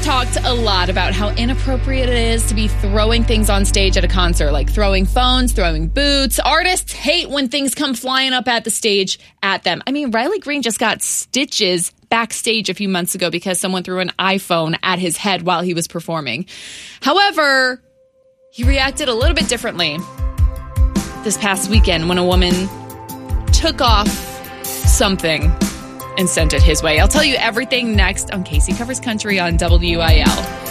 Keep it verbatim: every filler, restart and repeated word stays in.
talked a lot about how inappropriate it is to be throwing things on stage at a concert, like throwing phones, throwing boots. Artists hate when things come flying up at the stage at them. I mean, Riley Green just got stitches backstage a few months ago because someone threw an iPhone at his head while he was performing. However, he reacted a little bit differently this past weekend when a woman took off something and sent it his way. I'll tell you everything next on Casey Covers Country on W I L.